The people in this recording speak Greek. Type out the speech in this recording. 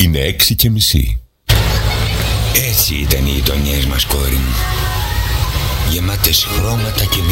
Είναι 6:30. Έτσι ήταν οι γειτονιές μας, κόρη μου. Γεμάτες χρώματα και